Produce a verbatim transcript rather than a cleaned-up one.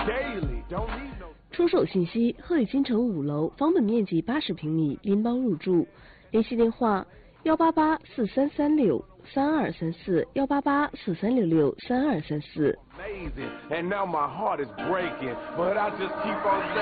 出手信息：鹤宇金城五楼，房本面积八十平米，拎包入住。联系电话：幺八八四三三六三二三四，幺八八四三六六三二三四。